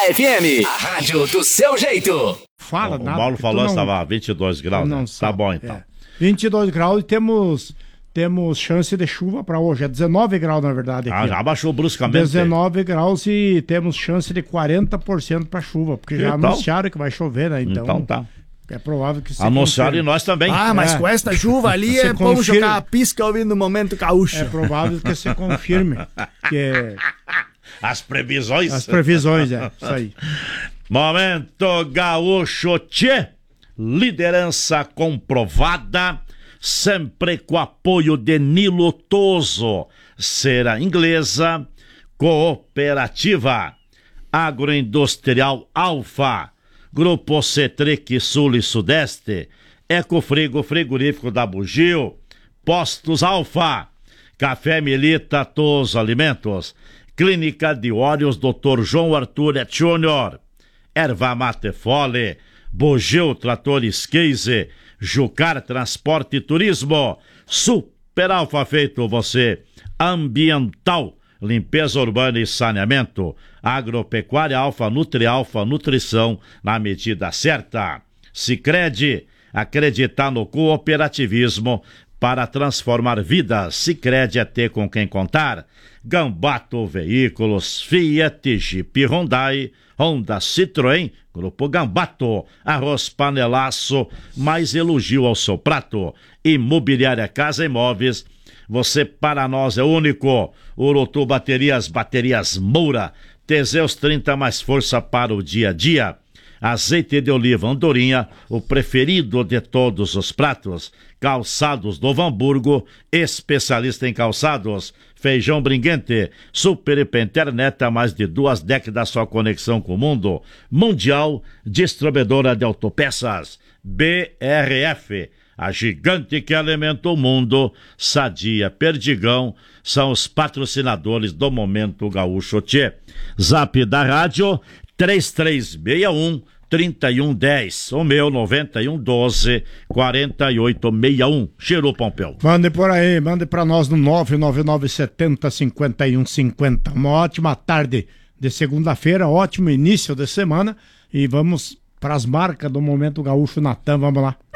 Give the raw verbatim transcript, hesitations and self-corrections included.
F M, a rádio do seu jeito. Fala, o nada. Paulo falou que não... estava vinte e dois graus, não né? sabe. Tá bom então. É. vinte e dois graus e temos, temos chance de chuva para hoje. É dezenove graus, na verdade. Aqui, ah, já abaixou bruscamente. dezenove graus e temos chance de quarenta por cento para chuva, porque já então, anunciaram que vai chover, né? Então, então tá. É provável que se anunciaram e nós também. Ah, mas é. com esta chuva ali é bom confirma... jogar a pisca ouvindo o Momento Gaúcho. É provável que se confirme. que... As previsões. As previsões, é. Isso aí. Momento Gaúcho, tchê. Liderança comprovada, sempre com apoio de Nilo Toso, Cera Inglesa, Cooperativa, Agroindustrial Alfa, Grupo Cetric Sul e Sudeste, Ecofrigo Frigorífico da Bugio, Postos Alfa, Café Milita Toso Alimentos, Clínica de Óleos doutor João Arthur Et Júnior, Erva Mate Fole, Bugio Tratores Case, Jucar Transporte e Turismo, Super Alfa feito você, Ambiental, limpeza urbana e saneamento, Agropecuária Alfa, Nutri Alfa, nutrição na medida certa. Sicredi, acreditar no cooperativismo para transformar vidas. Sicredi é ter com quem contar. Gambato Veículos, Fiat, Jeep, Hyundai, Honda, Citroën, Grupo Gambato, Arroz Panelaço, mais elogio ao seu prato. Imobiliária Casa Imóveis, você para nós é único. Urutu Baterias, Baterias Moura, Teseus trinta mais força para o dia a dia. Azeite de oliva Andorinha, o preferido de todos os pratos. Calçados do Hamburgo, especialista em calçados. Feijão Bringuente, Super I P Internet há mais de duas décadas, sua conexão com o mundo. Mundial, distribuidora de autopeças. B R F, a gigante que alimenta o mundo. Sadia, Perdigão, são os patrocinadores do Momento Gaúcho Tchê. Zap da rádio, três três seis um, três um um zero, o meu nove um um doze, quatro oito seis um. Cheiro, Pompeu. Mande por aí, mande pra nós no nove nove nove sete zero cinco um cinco zero. Uma ótima tarde de segunda-feira, ótimo início de semana e vamos pras marcas do Momento Gaúcho Natan, vamos lá.